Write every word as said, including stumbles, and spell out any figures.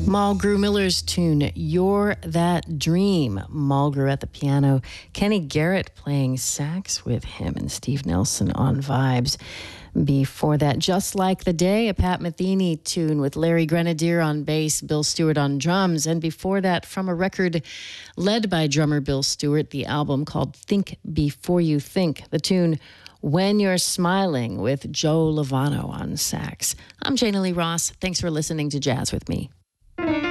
Mulgrew Miller's tune, You're That Dream. Mulgrew at the piano, Kenny Garrett playing sax with him, and Steve Nelson on vibes. Before that, Just Like the Day, a Pat Metheny tune with Larry Grenadier on bass, Bill Stewart on drums. And before that, from a record led by drummer Bill Stewart, the album called Think Before You Think, the tune When You're Smiling with Joe Lovano on sax. I'm Jana Lee Ross. Thanks for listening to Jazz with Me.